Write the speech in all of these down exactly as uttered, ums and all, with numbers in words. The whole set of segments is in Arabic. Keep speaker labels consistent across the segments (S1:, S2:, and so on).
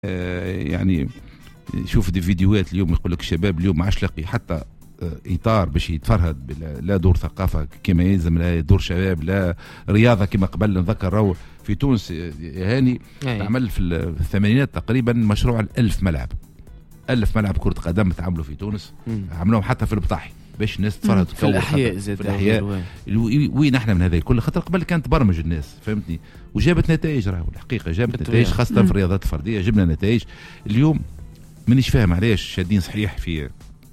S1: يعني شوف دي فيديوهات اليوم يقول لك الشباب اليوم ما عادش لاقي حتى اطار باش يتفرهد، لا دور ثقافه كما يلزم، لا دور شباب، لا رياضه كما قبل. نذكر راهو في تونس هاني عمل في الثمانينات تقريبا مشروع الألف ملعب ألف ملعب كرة قدم تعملوا في تونس، عملوهم حتى في البطاحي باش الناس تفرهد
S2: في الأحياء زاد
S1: في الأحياء. وين احنا من هذا الكل؟ خاطر قبل كانت برمج الناس، فهمتني، وجابت نتائج. راهو الحقيقه جابت نتائج خاصه في الرياضات الفرديه، جبنا نتائج. اليوم مانيش فاهم علاش شادين صحيح في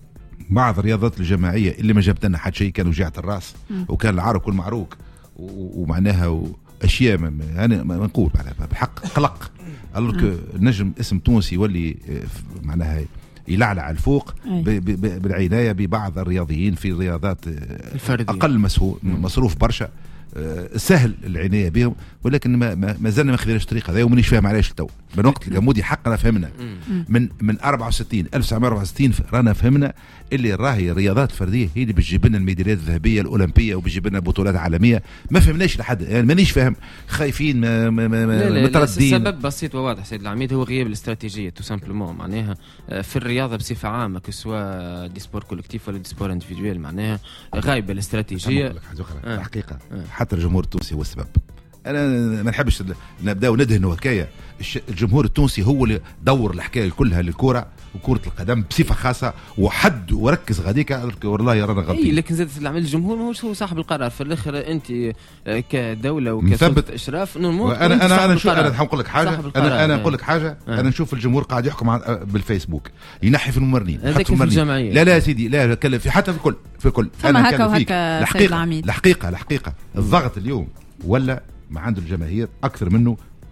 S1: بعض الرياضات الجماعيه اللي ما جابت لنا حد شيء، كان وجعة الراس وكان العرق والمعروك ومعناها اشياء انا ما نقول بحق قلق. قالوا نجم اسم تونسي يولي معناها يلعلع الفوق بالعنايه ببعض الرياضيين في الرياضات الفردية اقل مصروف برشا، سهل العنايه بهم، ولكن ما ما زلنا ما خذيناش الطريقه هذا. ومانيش فاهم علاش تو من وقت الجمودي حقنا فهمنا من من أربعة وستين ألف وتسعمائة وأربعة وستين رانا فهمنا اللي راهي الرياضات الفرديه هي اللي بتجيب لنا الميداليات الذهبيه الاولمبيه وبتجيب لنا بطولات عالميه. ما فهمناش لحد يعني، مانيش فاهم، خايفين ما ما ما
S2: مترددين. السبب بسيط وواضح سيد العميد، هو غياب الاستراتيجيه تو سامبلومون. معناها في الرياضه بصفه عامه كسوا دي سبور كولكتيف ولا دي سبور انديفيدوال، معناها غايبه الاستراتيجيه.
S1: آه. الحقيقه آه. حتى الجمهور التونسي هو السبب. انا ما نحبش نبداو ندهنوا حكايه. الجمهور التونسي هو اللي دور الحكايه كلها للكره وكره القدم بصفه خاصه، وحد وركز غاديك والله رانا غلطين.
S2: اي لكن زاد العمل الجمهور ماهوش هو صاحب القرار في الاخر. انت كدوله وكسلطه اشراف
S1: انا انا انا نشوف، انا نقول لك حاجه، انا انا نقول لك حاجه آه. انا نشوف الجمهور قاعد يحكم بالفيسبوك، ينحي في الممرنين،
S2: يحط في الجمعيه.
S1: لا لا يا سيدي، لا كلم في حتى في كل في كل
S3: انا هكا وهكا.
S1: الحقيقه الحقيقه الحقيقه الضغط اليوم ولا ما عند الجماهير اكثر منه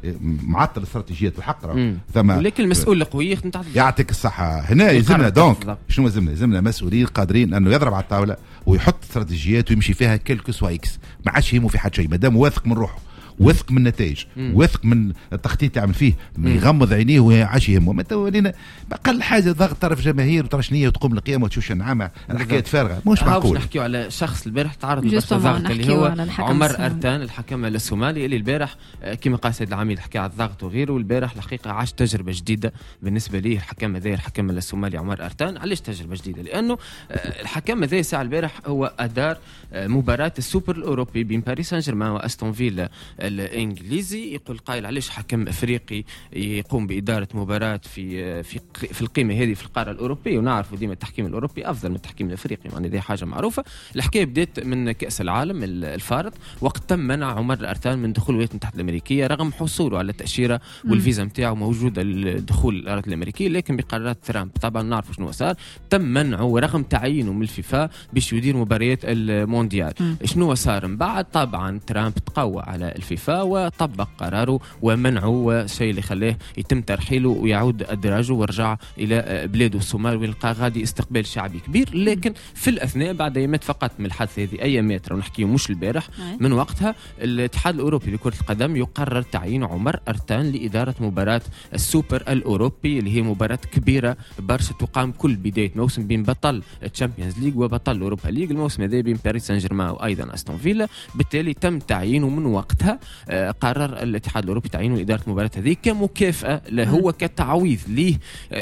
S1: معطل استراتيجيات بالحق.
S2: ثم لكن المسؤول القوي
S1: يعطيك الصحه هنا يلزمنا دونك شنو يلزمنا؟ يلزمنا مسؤولين قادرين انه يضرب على الطاوله ويحط استراتيجيات ويمشي فيها كلكو سوا اكس، ما عادش يهمه في حد شيء، ما دام واثق من روحه، واثق من النتائج، واثق من التخطيط يعمل فيه، يغمض عينيه وعاش يهمه. ما تولينا اقل حاجه ضغط طرف جماهير وطرش نيه وتقوم القيامه وتشوش النعامه، الحكايه فارغه مش معقول.
S2: نحكيو على شخص البارح تعرض للضغط اللي هو عمر أرتان الحكم الصومالي، اللي البارح كما قال سيد العميد حكى على الضغط وغيره، والبارح الحقيقه عاش تجربه جديده بالنسبه ليه الحكم هذا، الحكم الصومالي عمر أرتان. علاش تجربه جديده؟ لانه الحكم هذا ساعه البارح هو ادار مباراه السوبر الاوروبي بين باريس سان جيرمان واستون فيلا الانجليزي. يقول قائل علاش حكم افريقي يقوم باداره مباراه في في في القيمه هذه في القاره الاوروبيه، ونعرفوا ديما التحكيم الاوروبي افضل من التحكيم الافريقي، يعني هذه حاجه معروفه. الحكايه بدات من كاس العالم الفارط، وقت تم منع عمر أرتان من دخول الولايات المتحده الامريكيه رغم حصوله على التاشيره والفيزا نتاعو موجوده للدخول الولايات الامريكيه، لكن بقرارات ترامب طبعا نعرفوا شنو صار، تم منعه رغم تعيينه من الفيفا باش يدير مباريات المونديال. شنو صار من بعد؟ طبعا ترامب تقوى على الفيفا وطبق قراره ومنعه، والشيء اللي خلاه يتم ترحيله ويعود ادراجه ورجع الى بلاده الصومال، ويلقى غادي استقبال شعبي كبير. لكن في الاثناء بعد ايامات فقط من الحادثه هذه، ايامات ونحكيو مش البارح، من وقتها الاتحاد الاوروبي لكره القدم يقرر تعيين عمر أرتان لاداره مباراه السوبر الاوروبي، اللي هي مباراه كبيره برشا تقام كل بدايه موسم بين بطل الشامبيونز ليج وبطل اوروبا ليج. الموسم هذا بين باريس سان جيرمان وايضا استون فيلا، بالتالي تم تعيينه من وقتها. قرر الاتحاد الاوروبي تعيينه لاداره المباراه هذه كمكافاه له، هو كتعويض ليه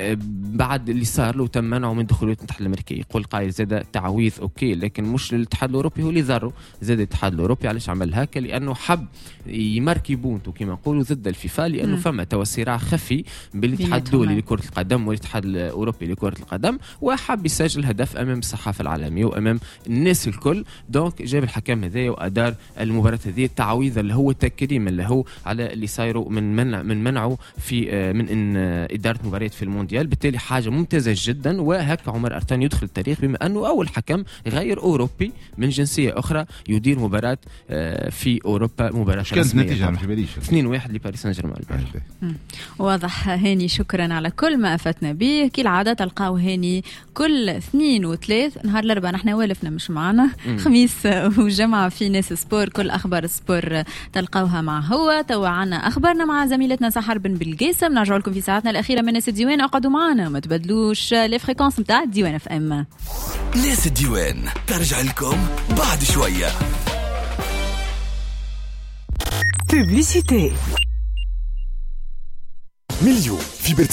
S2: بعد اللي صار له، تم منعه من دخول الولايات المتحده الامريكيه. يقول قائل زاد تعويض اوكي، لكن مش الاتحاد الاوروبي هو اللي ضره، زاد الاتحاد الاوروبي. علاش عمل هكا؟ لانه حب يماركي بونتو كما نقولوا ضد الفيفا، لانه فما تو صراع خفي بالاتحاد الدولي لكره القدم والاتحاد الاوروبي لكره القدم، وحب يسجل هدف امام الصحافه العالميه وامام الناس الكل. دونك جاب الحكم هذايا وادار المباراه هذه تعويضا اللي هو تكريما له على اللي صايروا من منع من منعه في من إن اداره مباريات في المونديال. بالتالي حاجه ممتازه جدا، وهكا عمر أرتان يدخل التاريخ بما انه اول حكم غير اوروبي من جنسيه اخرى يدير مباراه في اوروبا، مباراه
S1: كانت نتيجه مش باليش
S2: اثنين واحد لباريس سان جيرمان.
S3: واضح هاني، شكرا على كل ما افدنا به. كالعاده تلقاو هاني كل اثنين وثلاث نهار الاربعاء، نحن والفنا مش معنا، خميس وجمعه في ناس سبور، كل اخبار سبور تلقاوها مع هو. تو عنا اخبارنا مع زميلتنا سحر بن بلقيسم. نرجع لكم في ساعتنا الاخيره من ناس الديوان، اقعدوا معنا ما تبدلوش لي فريكونس نتاع الديوان اف ام.
S4: ناس الديوان ترجع لكم بعد شويه. Publicité.
S5: مليون في